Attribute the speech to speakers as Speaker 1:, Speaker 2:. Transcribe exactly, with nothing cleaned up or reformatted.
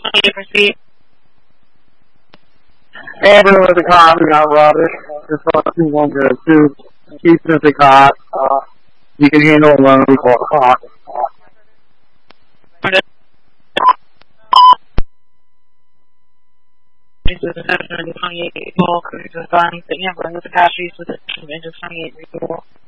Speaker 1: you proceed?
Speaker 2: Andrew with the car, we got Robert. Just on two one zero two. Keith with the car. Uh, you can handle it when we call the car.
Speaker 1: This is a seven twenty-eight call. This is on the number of the past with the twenty-eight call.